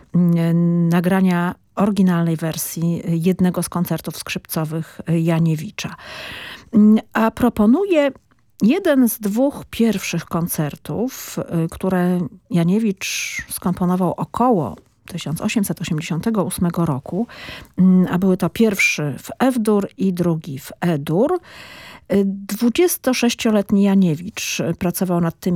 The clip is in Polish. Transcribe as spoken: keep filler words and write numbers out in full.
nagrania oryginalnej wersji jednego z koncertów skrzypcowych Janiewicza. A proponuję jeden z dwóch pierwszych koncertów, które Janiewicz skomponował około tysiąc osiemset osiemdziesiątego ósmego roku, a były to pierwszy w F-dur i drugi w E-dur. dwudziestosześcioletni Janiewicz pracował nad tymi